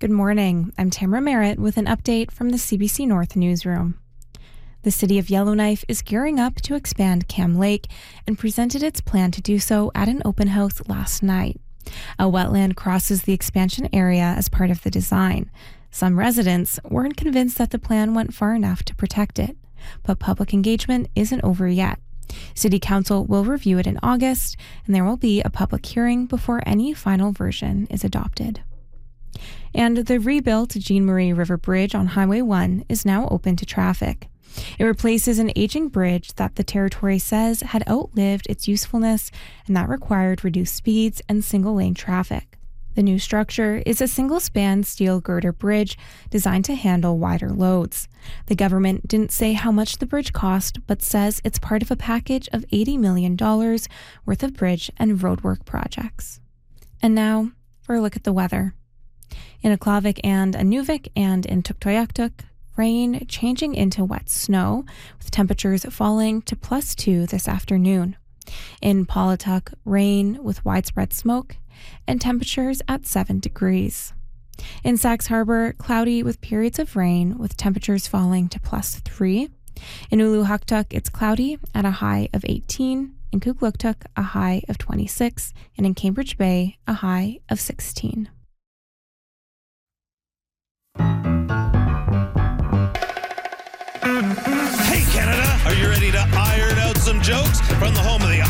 Good morning. I'm Tamara Merritt with an update from the CBC North newsroom. The city of Yellowknife is gearing up to expand Cam Lake and presented its plan to do so at an open house last night. A wetland crosses the expansion area as part of the design. Some residents weren't convinced that the plan went far enough to protect it, but public engagement isn't over yet. City Council will review it in August, and there will be a public hearing before any final version is adopted. And the rebuilt Jean Marie River Bridge on Highway 1 is now open to traffic. It replaces an aging bridge that the territory says had outlived its usefulness and that required reduced speeds and single-lane traffic. The new structure is a single-span steel girder bridge designed to handle wider loads. The government didn't say how much the bridge cost, but says it's part of a package of $80 million worth of bridge and roadwork projects. And now for a look at the weather. In Aklavik and Inuvik and in Tuktoyaktuk, rain changing into wet snow, with temperatures falling to +2 this afternoon. In Pawlatuck, rain with widespread smoke and temperatures at 7 degrees. In Sax Harbor, cloudy with periods of rain with temperatures falling to +3. In Uluhaktuk, it's cloudy at a high of 18. In Kugluktuk, a high of 26. And in Cambridge Bay, a high of 16. Hey, Canada, are you ready to iron out some jokes from the home of the